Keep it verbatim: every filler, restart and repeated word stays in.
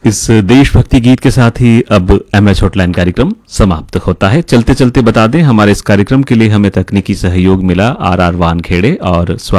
इस देशभक्ति गीत के साथ ही अब एमएच हॉटलाइन कार्यक्रम समाप्त होता है। चलते चलते बता दें, हमारे इस कार्यक्रम के लिए हमें तकनीकी सहयोग मिला आर आर वानखेड़े और